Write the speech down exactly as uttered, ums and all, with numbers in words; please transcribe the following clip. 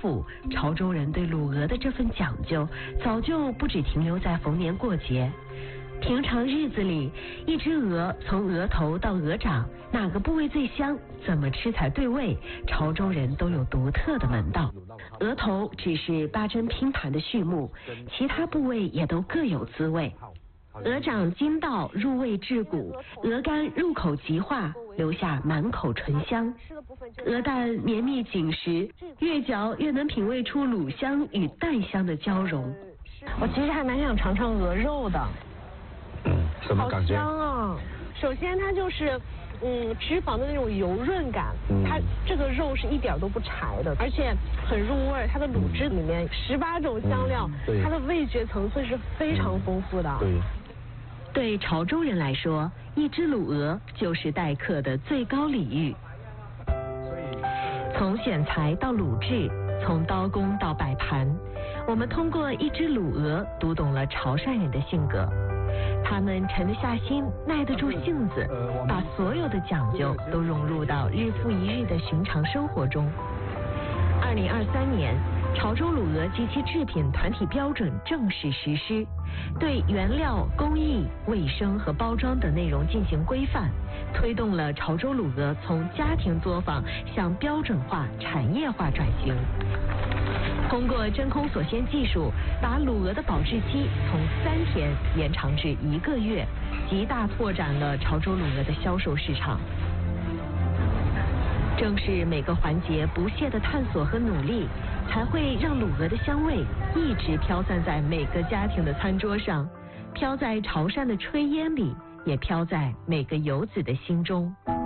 府，潮州人对卤鹅的这份讲究，早就不只停留在逢年过节。平常日子里，一只鹅从鹅头到鹅掌，哪个部位最香，怎么吃才对味，潮州人都有独特的门道。鹅头只是八珍拼盘的序幕，其他部位也都各有滋味。鹅掌筋道入味至骨，鹅肝入口即化，留下满口醇香。鹅蛋绵密紧实，越嚼越能品味出卤香与蛋香的交融。 我其实还蛮想尝尝鹅肉的。 嗯，什么感觉？ 好香啊！首先它就是，嗯，脂肪的那种油润感， 嗯、 它这个肉是一点都不柴的，而且很入味。它的卤汁里面十八种香料、嗯，它的味觉层次是非常丰富的。 对。 对潮州人来说，一只卤鹅就是待客的最高礼遇。从选材到卤制，从刀工到摆盘，我们通过一只卤鹅读懂了潮汕人的性格。他们沉得下心，耐得住性子，把所有的讲究都融入到日复一日的寻常生活中。二零二三年，潮州卤鹅及其制品团体标准正式实施，对原料、工艺、卫生和包装等内容进行规范，推动了潮州卤鹅从家庭作坊向标准化、产业化转型。通过真空锁鲜技术，把卤鹅的保质期从三天延长至一个月，极大拓展了潮州卤鹅的销售市场。正是每个环节不懈的探索和努力，才会让卤鹅的香味一直飘散在每个家庭的餐桌上，飘在潮汕的炊烟里，也飘在每个游子的心中。